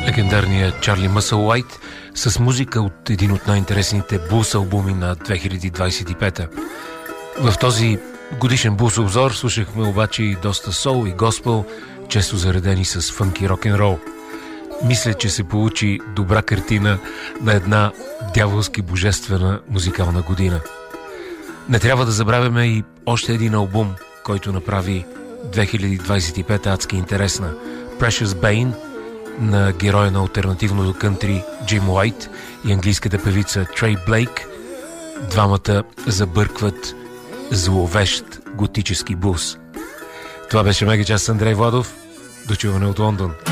Легендарният Чарли Мъсълуайт с музика от един от най-интересните блус албуми на 2025. В този годишен блус обзор слушахме обаче и доста сол и госпел, често заредени с фънки рок-н-рол. Мисля, че се получи добра картина на една дяволски божествена музикална година. Не трябва да забравяме и още един албум, който направи 2025 адски интересна. Precious Bane на героя на алтернативното кънтри Джим Уайт и английската певица Трей Блейк. Двамата забъркват зловещ готически блус. Това беше Мегачас с Андрей Владов. До чуване от Лондон.